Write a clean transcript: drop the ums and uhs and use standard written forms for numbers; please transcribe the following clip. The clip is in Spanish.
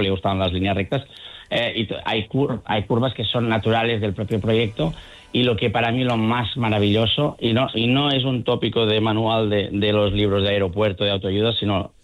me gustaban las líneas rectas. Hay curvas que son naturales del propio proyecto, y lo que para mí lo más maravilloso, y no es un tópico de manual de los libros de aeropuerto, de autoayuda, sino